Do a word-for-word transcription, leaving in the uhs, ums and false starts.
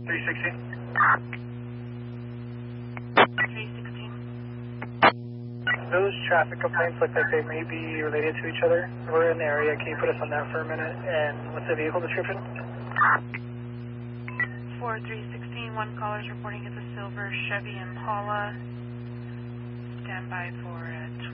three sixteen. three sixteen. Those traffic complaints look like they may be related to each other. We're in the area. Can you put us on that for a minute? And what's the vehicle description? four three sixteen, one caller's reporting it's a silver Chevy Impala. Stand by for uh,